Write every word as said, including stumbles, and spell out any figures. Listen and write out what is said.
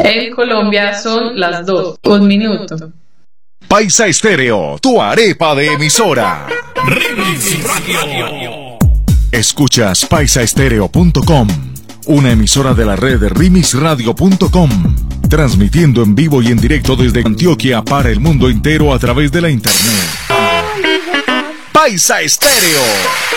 En Colombia son las dos, un minuto. Paisa Estéreo, tu arepa de emisora. Remix Radio. Escuchas paisa estéreo punto com, una emisora de la red de remix radio punto com, transmitiendo en vivo y en directo desde Antioquia para el mundo entero a través de la internet. Paisa Estéreo.